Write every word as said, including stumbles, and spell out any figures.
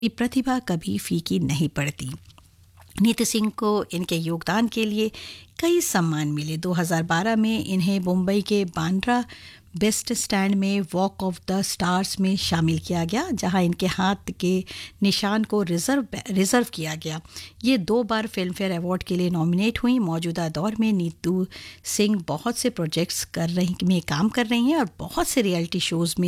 की प्रतिभा कभी फीकी नहीं पड़ती। नीतू सिंह को इनके योगदान के लिए कई सम्मान मिले। दो हज़ार बारह में इन्हें मुंबई के बांद्रा बेस्ट स्टैंड में वॉक ऑफ द स्टार्स में शामिल किया गया, जहां इनके हाथ के निशान को रिजर्व रिजर्व किया गया। ये दो बार फिल्म फेयर अवार्ड के लिए नॉमिनेट हुई। मौजूदा दौर में नीतू सिंह बहुत से प्रोजेक्ट्स कर रही में काम कर रही हैं और बहुत से रियलिटी शोज़ में